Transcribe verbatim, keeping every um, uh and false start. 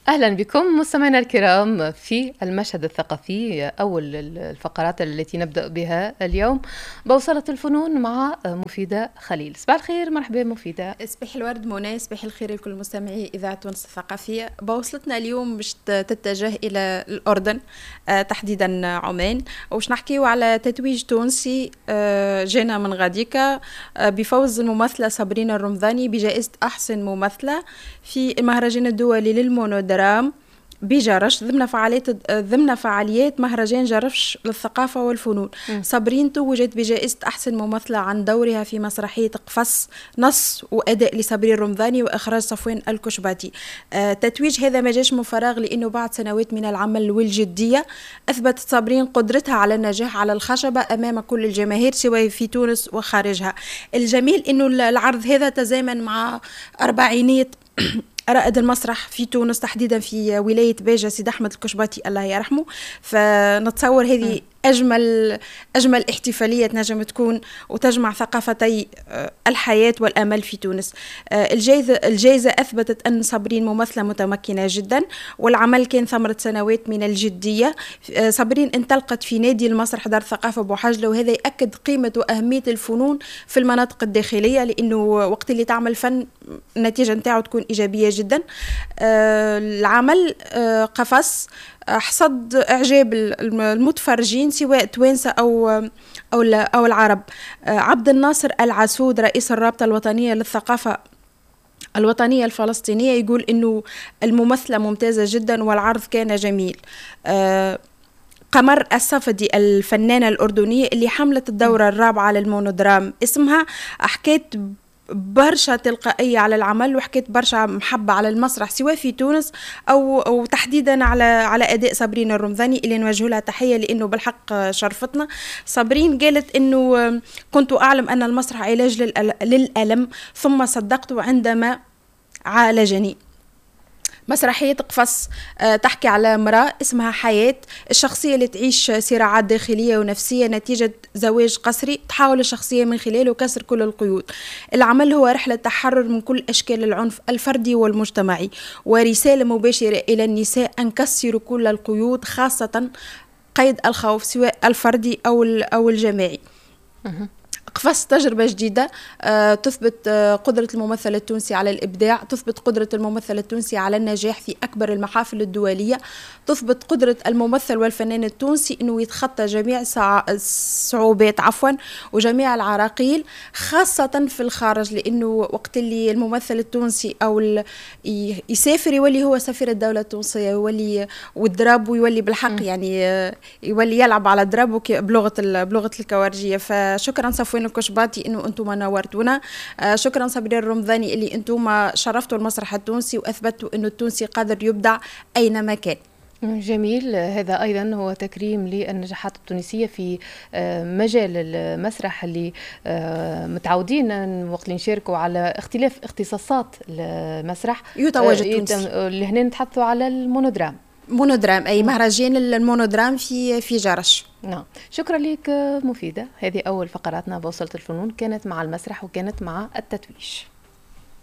أهلا بكم مستمعينا الكرام في المشهد الثقافي. أول الفقرات التي نبدأ بها اليوم بوصلة الفنون مع مفيدة خليل. صباح الخير، مرحبا مفيدة. صباح الورد منى، صباح الخير لكل مستمعي إذاعة تونس الثقافية. بوصلتنا اليوم باش تتجه إلى الأردن، آه تحديدا عمان، وش نحكيو على تتويج تونسي آه جينا من غاديكا آه بفوز الممثلة صابرين الرمضاني بجائزة أحسن ممثلة في المهرجان الدولي للمونودرام بجرش ضمن فعاليات ضمن فعاليات مهرجان جرش للثقافة والفنون. م. صابرين توجت بجائزة أحسن ممثلة عن دورها في مسرحية قفص، نص وأداء لصابرين الرمضاني وإخراج صفوان الكشباتي. آه تتويج هذا ما جاش من فراغ، لأنه بعد سنوات من العمل والجدية أثبتت صابرين قدرتها على النجاح على الخشبة أمام كل الجماهير سواء في تونس وخارجها. الجميل أنه العرض هذا تزامن مع أربعينية رائد المسرح في تونس، تحديدا في ولاية باجة سيد أحمد الكشباتي الله يرحمه. فنتصور هذه أجمل أجمل احتفالية تنجم تكون وتجمع ثقافتي الحياة والأمل في تونس. الجائزة الجائزة أثبتت أن صابرين ممثلة متمكنة جدا، والعمل كان ثمرة سنوات من الجدية. صابرين انطلقت في نادي المسرح دار الثقافة بوحجلة، وهذا يأكد قيمة وأهمية الفنون في المناطق الداخلية، لأنه وقت اللي تعمل فن النتيجة نتاعو تكون إيجابية جدا. العمل قفص حصد إعجاب المتفرجين سواء توانسة أو أو أو العرب. عبد الناصر العسود رئيس الرابطة الوطنية للثقافة الوطنية الفلسطينية يقول إنه الممثلة ممتازة جدا والعرض كان جميل. قمر الصفدي الفنانة الأردنية اللي حملت الدورة الرابعة للمونودرام اسمها حكيت برشا تلقائية على العمل، وحكيت برشا محبة على المسرح سواء في تونس أو, أو تحديدا على على أداء صابرين الرمضاني اللي نوجه لها تحية لأنه بالحق شرفتنا. صابرين قالت إنه كنت أعلم أن المسرح علاج للألم ثم صدقت عندما عالجني. مسرحية قفص تحكي على امرأة اسمها حياة، الشخصية اللي تعيش صراعات داخلية ونفسية نتيجة زواج قسري، تحاول الشخصية من خلاله كسر كل القيود. العمل هو رحلة تحرر من كل أشكال العنف الفردي والمجتمعي، ورسالة مباشرة إلى النساء أن كسروا كل القيود، خاصة قيد الخوف سواء الفردي أو أو الجماعي. قفص تجربة جديدة آه، تثبت آه، قدرة الممثل التونسي على الإبداع، تثبت قدرة الممثل التونسي على النجاح في أكبر المحافل الدولية، تثبت قدرة الممثل والفنان التونسي أنه يتخطى جميع الصعوبات عفوا وجميع العراقيل خاصة في الخارج، لأنه وقت اللي الممثل التونسي أو يسافر يولي هو سفير الدولة التونسية، يولي والدراب ويولي بالحق م. يعني آه، يولي يلعب على دراب بلغة بلغة الكوارجية. فشكرا صفوان الكشباتي انه انتم نورتونا. آه شكرا صابرين الرمضاني اللي انتم شرفتوا المسرح التونسي واثبتوا انه التونسي قادر يبدع اينما كان. جميل، هذا أيضا هو تكريم للنجاحات التونسية في مجال المسرح اللي متعودين وقت اللي نشاركوا على اختلاف اختصاصات المسرح يتواجد التونسي اللي هنا نتحدثوا على المونودرام. مونودرام أي مهرجان المونودرام في في جرش. نعم، شكرا لك مفيدة. هذه أول فقراتنا بوصلة الفنون، كانت مع المسرح وكانت مع التتويج.